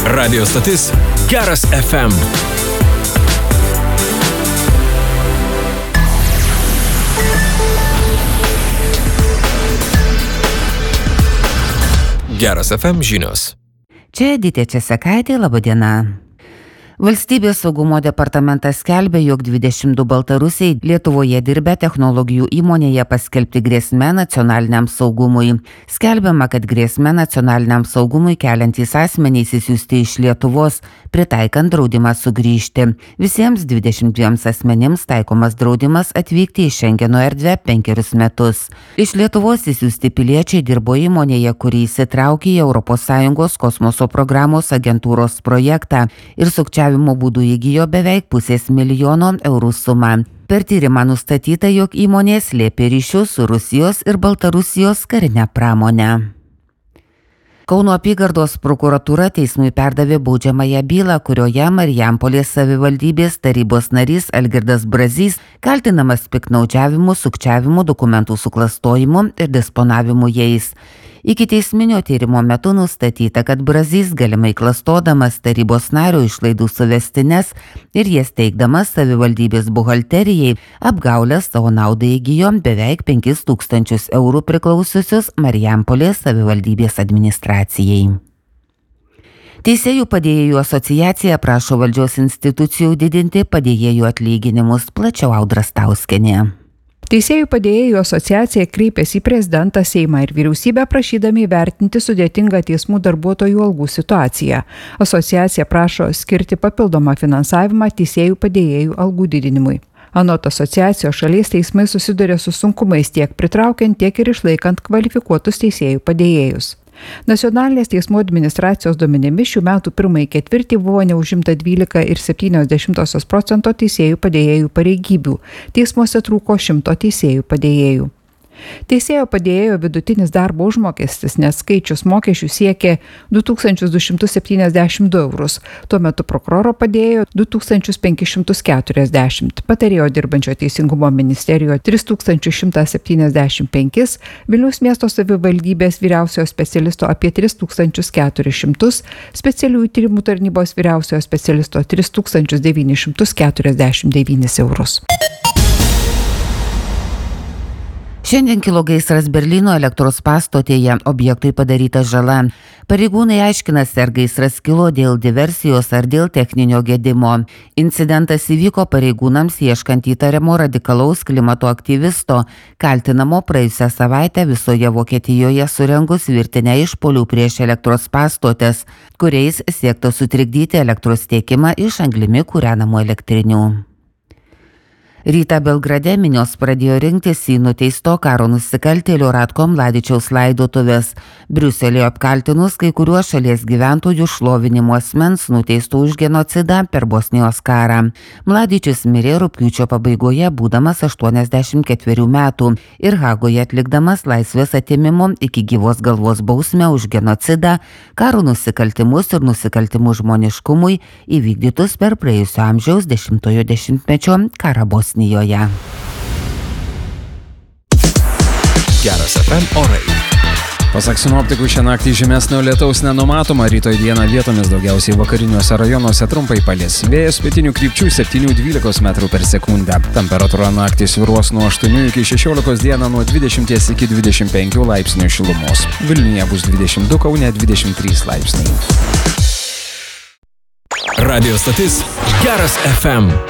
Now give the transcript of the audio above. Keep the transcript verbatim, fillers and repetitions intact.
Radio stotis Geras F M. Geras F M žinios. Čia Editė Česakaitė, laba diena. Valstybės saugumo departamentas skelbia, jog dvidešimt du baltarusiai Lietuvoje dirbę technologijų įmonėje paskelbti grėsmę nacionaliniam saugumui. Skelbiama, kad grėsmę nacionaliniam saugumui keliantys asmenys įsiųsti iš Lietuvos, pritaikant draudimą sugrįžti. Visiems dvidešimt dviems asmenims taikomas draudimas atvykti į Šengeno erdvę penkerius metus. Iš Lietuvos įsiųsti piliečiai dirbo įmonėje, kuri įsitraukė į Europos Sąjungos kosmoso programos agentūros projektą ir sukčiavimo būdų įgijo beveik pusės milijono eurų sumą. Per tyrimą nustatyta, jog įmonė slėpė ryšius su Rusijos ir Baltarusijos karinę pramonę. Kauno apygardos prokuratūra teismui perdavė baudžiamąją bylą, kurioje Marijampolės savivaldybės tarybos narys Algirdas Brazys kaltinamas piktnaudžiavimu, sukčiavimu, dokumentų suklastojimu ir disponavimu jais. Ikiteisminio tyrimo metu nustatyta, kad Brazys galimai klastodamas tarybos nario išlaidų suvestines ir jas teikdamas savivaldybės buhalterijai apgaulę savo naudai įgijo beveik penkis tūkstančius eurų priklausiusius Marijampolės savivaldybės administracijai. Teisėjų padėjėjų asociacija prašo valdžios institucijų didinti padėjėjų atlyginimus, plačiau Audra Stauskienė. Teisėjų padėjėjų asociacija kreipėsi į prezidentą, Seimą ir vyriausybę prašydami įvertinti sudėtingą teismų darbuotojų algų situaciją. Asociacija prašo skirti papildomą finansavimą teisėjų padėjėjų algų didinimui. Anot asociacijos šalies teismai susiduria su sunkumais tiek pritraukiant, tiek ir išlaikant kvalifikuotus teisėjų padėjėjus. Nacionalinės teismų administracijos duomenimis šių metų pirmąjį ketvirtį buvo neužimta dvylika ir septynios dešimtosios procento teisėjų padėjėjų pareigybių. Teismuose trūko šimto teisėjų padėjėjų. Teisėjo padėjėjo vidutinis darbo užmokestis neskaičius mokesčių siekė du tūkstančius du šimtus septyniasdešimt du eurus. Tuo metu prokuroro padėjo du tūkstančius penkis šimtus keturiasdešimt, patarėjo dirbančio Teisingumo ministerijoje tris tūkstančius šimtą septyniasdešimt penkis, Vilniaus miesto savivaldybės vyriausiojo specialisto apie tris tūkstančius keturis šimtus, specialiųjų tyrimų tarnybos vyriausiojo specialisto tris tūkstančius devynis šimtus keturiasdešimt devynis eurus. Šiandien kilo gaisras Berlyno elektros pastotėje, objektui padaryta žala. Pareigūnai aiškinasi, ar gaisras kilo dėl diversijos ar dėl techninio gedimo. Incidentas įvyko pareigūnams ieškant įtariamo radikalaus klimato aktyvisto, kaltinamo praėjusią savaitę visoje Vokietijoje surengus virtinę išpuolių prieš elektros pastotės, kuriais siekta sutrikdyti elektros tiekimą iš anglimi kūrenamų elektrinių. Rytą Belgrade minios pradėjo rinktis į nuteisto karo nusikaltėlio Ratko Mladičiaus laidotuvės. Briuselėje apkaltinus kai kuriuos šalies gyventojų šlovinimo asmens nuteistų už genocidą per Bosnijos karą. Mladičius mirė rugpjūčio pabaigoje, būdamas aštuoniasdešimt ketverių metų ir Hagoje atlikdamas laisvės atėmimo iki gyvos galvos bausmę už genocidą, karo nusikaltimus ir nusikaltimus žmoniškumui įvykdytus per praėjusio amžiaus dešimtojo dešimtmečio karą Bosnijoje. Geras F M orai. Pasak sinoptikų, šią naktį žymesnio lietaus nenumatoma, rytoj dieną vietomis daugiausiai vakariniuose rajonuose trumpai palis. Vėjas pietinių krypčių septyni dvylika metrų per sekundę. Temperatūra naktį svyruos nuo aštuonių iki šešiolikos, dieną nuo dvidešimt iki dvidešimt penkių laipsnių šilumos. Vilniuje bus dvidešimt du, Kaune dvidešimt trys laipsniai. Radio stotis Geras F M.